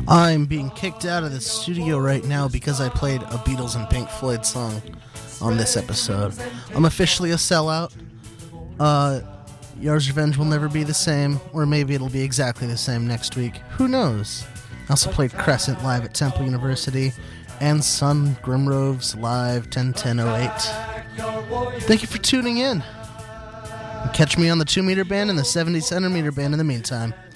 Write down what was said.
I'm being kicked out of the studio right now because I played a Beatles and Pink Floyd song on this episode. I'm officially a sellout. Yars' Revenge will never be the same, or maybe it'll be exactly the same next week. Who knows? I also played Crescent live at Temple University and Sun Grimroves live 10-10-08. Thank you for tuning in. And catch me on the 2-meter band and the 70-centimeter band in the meantime.